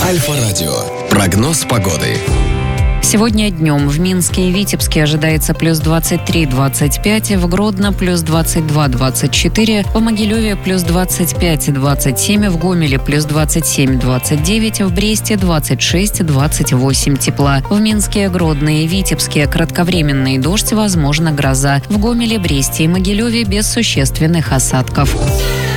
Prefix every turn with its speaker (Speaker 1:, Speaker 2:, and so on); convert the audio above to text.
Speaker 1: Альфа-радио. Прогноз погоды.
Speaker 2: Сегодня днем в Минске и Витебске ожидается плюс 23-25, в Гродно плюс 22-24, в Могилеве плюс 25-27, в Гомеле плюс 27-29, в Бресте 26-28 тепла. В Минске, Гродно и Витебске кратковременный дождь, возможно гроза. В Гомеле, Бресте и Могилеве без существенных осадков.